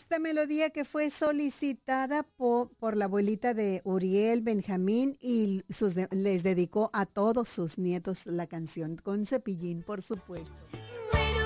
Esta melodía que fue solicitada por la abuelita de Uriel Benjamín y les dedicó a todos sus nietos la canción con Cepillín, por supuesto.